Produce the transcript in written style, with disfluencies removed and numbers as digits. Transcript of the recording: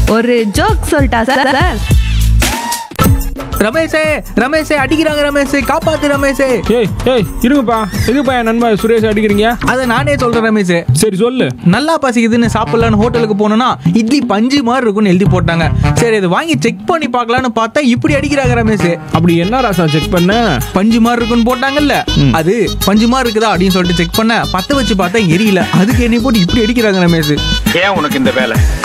ஒரு ஜோக் சொல்லிட்டா sir sir. ரமேஷே அடிக்கிறாங்க ரமேஷே, காப்பாத்து ரமேஷே. ஏய் ஏய் இருங்கப்பா, எதுப்பா என் நண்பா சுரேஷ் அடிக்கிறீங்க? அதை நானே சொல்றேன் ரமேஷே. சரி சொல்லு. நல்லா பசிக்குதுன்னு சாப்பிடலான்னு ஹோட்டலுக்கு போனோம்னா இட்லி பஞ்சு மாதிரி இருக்கும்னு எழுதி போட்டாங்க. சரி இது வாங்கி செக் பண்ணி பார்க்கலான்னு பார்த்தா இப்படி அடிக்கிறாங்க ரமேஷ். அப்படி என்ன ராசா செக் பண்ண? பஞ்சு மாதிரி இருக்குன்னு போட்டாங்கல்ல, அது பஞ்சு மாதிரி இருக்குதா அப்படின்னு சொல்லிட்டு செக் பண்ண பத்த வச்சு பார்த்தா எரியல. அதுக்கு என்னை போட்டு இப்படி அடிக்கிறாங்க ரமேஷ். ஏன் உனக்கு இந்த வேலை?